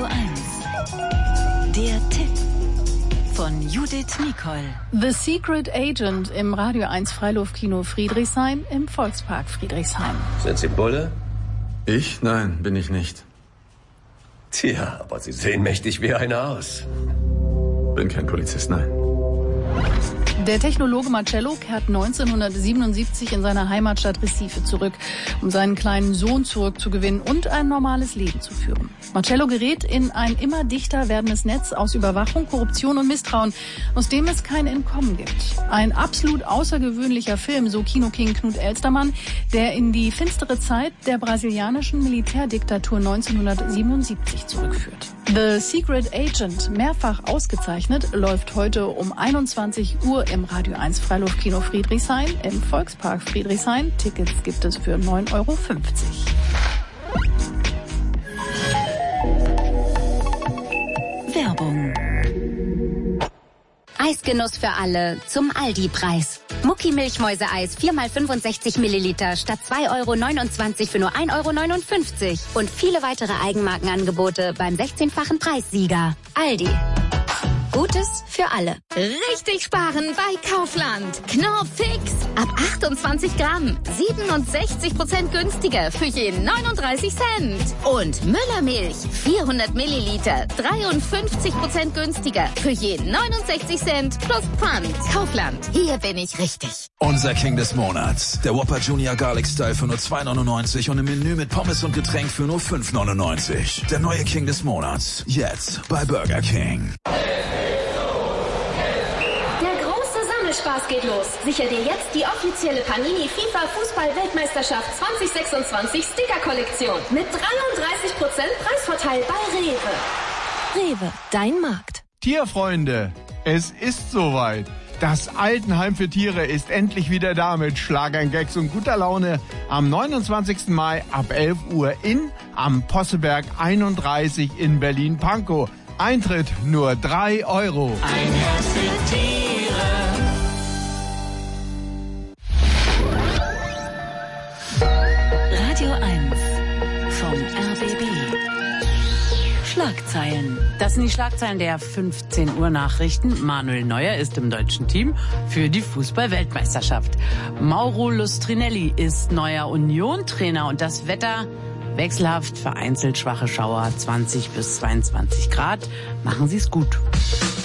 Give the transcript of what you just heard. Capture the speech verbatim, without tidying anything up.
Radio eins. Der Tipp von Judith Nicol. The Secret Agent im Radio eins Freiluftkino Friedrichshain im Volkspark Friedrichshain. Sind Sie Bulle? Ich? Nein, bin ich nicht. Tja, aber Sie sehen mächtig wie einer aus. Bin kein Polizist, nein. Der Technologe Marcello kehrt neunzehnhundertsiebenundsiebzig in seine Heimatstadt Recife zurück, um seinen kleinen Sohn zurückzugewinnen und ein normales Leben zu führen. Marcello gerät in ein immer dichter werdendes Netz aus Überwachung, Korruption und Misstrauen, aus dem es kein Entkommen gibt. Ein absolut außergewöhnlicher Film, so Kinoking Knut Elstermann, der in die finstere Zeit der brasilianischen Militärdiktatur neunzehnhundertsiebenundsiebzig zurückführt. The Secret Agent, mehrfach ausgezeichnet, läuft heute um einundzwanzig Uhr im Radio eins Freiluftkino Friedrichshain im Volkspark Friedrichshain. Tickets gibt es für neun Euro fünfzig. Werbung. Eisgenuss für alle zum Aldi-Preis. Mucki Milchmäuseeis vier mal fünfundsechzig Milliliter statt zwei Euro neunundzwanzig für nur ein Euro neunundfünfzig. Und viele weitere Eigenmarkenangebote beim sechzehnfachen Preissieger. Aldi. Gutes für alle. Richtig sparen bei Kaufland. Knorr Fix. Ab achtundzwanzig Gramm. siebenundsechzig Prozent günstiger für je neununddreißig Cent. Und Müllermilch. vierhundert Milliliter. dreiundfünfzig Prozent günstiger für je neunundsechzig Cent plus Pfand. Kaufland. Hier bin ich richtig. Unser King des Monats. Der Whopper Junior Garlic Style für nur zwei neunundneunzig und im Menü mit Pommes und Getränk für nur fünf neunundneunzig. Der neue King des Monats. Jetzt bei Burger King. Spaß geht los. Sicher dir jetzt die offizielle Panini FIFA Fußball-Weltmeisterschaft zwanzig sechsundzwanzig Sticker-Kollektion mit dreiunddreißig Prozent Preisvorteil bei Rewe. Rewe, dein Markt. Tierfreunde, es ist soweit. Das Altenheim für Tiere ist endlich wieder da mit Schlagern, Gags und guter Laune am neunundzwanzigsten Mai ab elf Uhr in am Posseberg einunddreißig in Berlin-Pankow. Eintritt nur drei Euro. Ein Herz für Tiere. Radio eins vom R B B. Schlagzeilen. Das sind die Schlagzeilen der fünfzehn Uhr Nachrichten. Manuel Neuer ist im deutschen Team für die Fußball-Weltmeisterschaft. Mauro Lustrinelli ist neuer Union-Trainer und das Wetter wechselhaft, vereinzelt schwache Schauer, zwanzig bis zweiundzwanzig Grad. Machen Sie es gut.